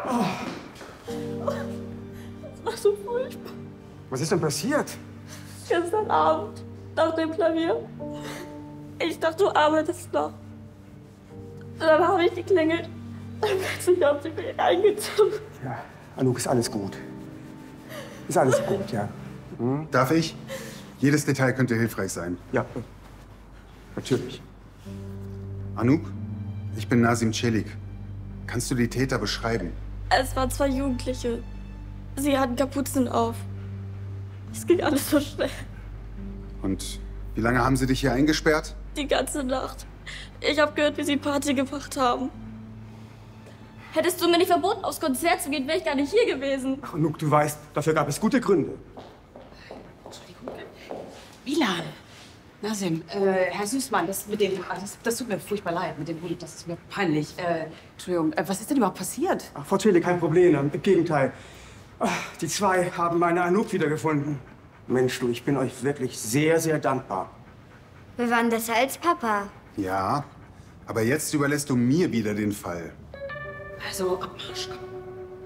Das war so furchtbar. Was ist denn passiert? Gestern Abend, nach dem Klavier. Ich dachte, du arbeitest noch. Und dann habe ich geklingelt. Und plötzlich haben sie mich eingezogen. Ja, Anouk, ist alles gut. Ist alles gut, ja. Hm? Darf ich? Jedes Detail könnte hilfreich sein. Ja, natürlich. Anouk, ich bin Nasim Celik. Kannst du die Täter beschreiben? Es waren 2 Jugendliche. Sie hatten Kapuzen auf. Es ging alles so schnell. Und wie lange haben sie dich hier eingesperrt? Die ganze Nacht. Ich habe gehört, wie sie Party gemacht haben. Hättest du mir nicht verboten, aufs Konzert zu gehen, wäre ich gar nicht hier gewesen. Ach, Anouk, du weißt, dafür gab es gute Gründe. Entschuldigung. Milan. Nasim, Herr Süßmann, das mit dem, das tut mir furchtbar leid mit dem Hund, das ist mir peinlich. Entschuldigung, was ist denn überhaupt passiert? Ach, Frau Celik, kein Problem, im Gegenteil. Ach, die 2 haben meine Anouk wiedergefunden. Mensch, du, ich bin euch wirklich sehr, sehr dankbar. Wir waren besser als Papa. Ja, aber jetzt überlässt du mir wieder den Fall. Also, Abmarsch, komm.